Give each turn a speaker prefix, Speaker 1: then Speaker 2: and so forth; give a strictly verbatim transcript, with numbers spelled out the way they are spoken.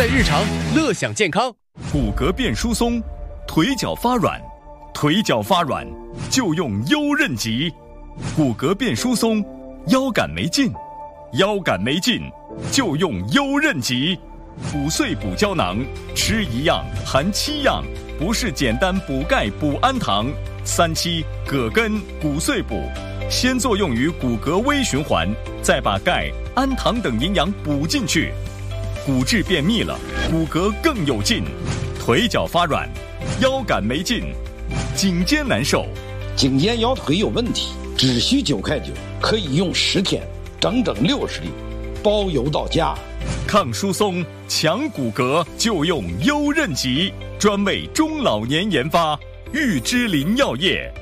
Speaker 1: 在日常，乐享健康。
Speaker 2: 骨骼变疏松，腿脚发软，腿脚发软就用优韧极。骨骼变疏松，腰杆没劲，腰杆没劲就用优韧极。骨碎补胶囊，吃一样含七样，不是简单补钙补氨糖。三七葛根骨碎补，先作用于骨骼微循环，再把钙、氨糖等营养补进去。骨质变密了，骨骼更有劲。腿脚发软，腰杆没劲，颈肩难受，
Speaker 3: 颈肩腰腿有问题，只需九块九，可以用十天，整整六十粒，包邮到家。
Speaker 2: 抗疏松、强骨骼就用优韧极，专为中老年研发，玉芝林药业。